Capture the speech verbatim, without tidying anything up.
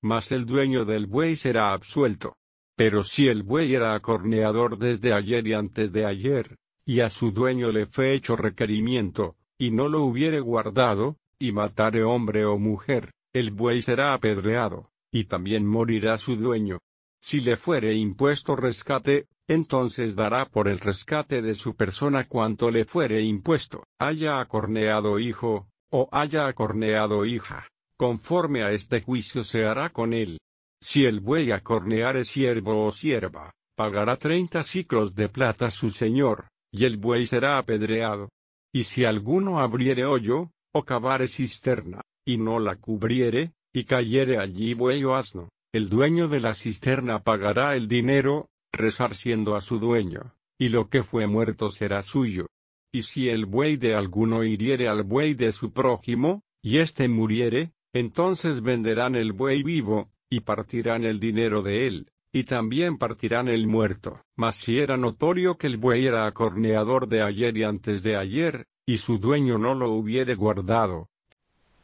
mas el dueño del buey será absuelto. Pero si el buey era acorneador desde ayer y antes de ayer, y a su dueño le fue hecho requerimiento, y no lo hubiere guardado, y matare hombre o mujer, el buey será apedreado, y también morirá su dueño. Si le fuere impuesto rescate, entonces dará por el rescate de su persona cuanto le fuere impuesto, haya acorneado hijo, o haya acorneado hija, conforme a este juicio se hará con él. Si el buey acorneare siervo o sierva, pagará treinta siclos de plata su señor, y el buey será apedreado. Y si alguno abriere hoyo, o cavare cisterna, y no la cubriere, y cayere allí buey o asno, el dueño de la cisterna pagará el dinero, resarciendo a su dueño, y lo que fue muerto será suyo. Y si el buey de alguno hiriere al buey de su prójimo, y éste muriere, entonces venderán el buey vivo, y partirán el dinero de él, y también partirán el muerto. Mas si era notorio que el buey era acorneador de ayer y antes de ayer, y su dueño no lo hubiere guardado,